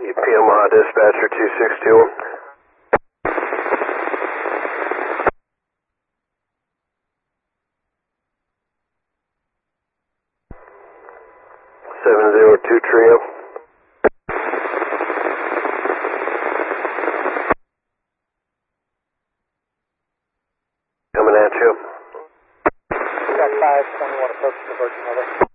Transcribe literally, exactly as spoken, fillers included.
E P M uh, dispatcher two six two. seven zero two trio. Coming at you. Got five twenty-one approaching the Virgin River.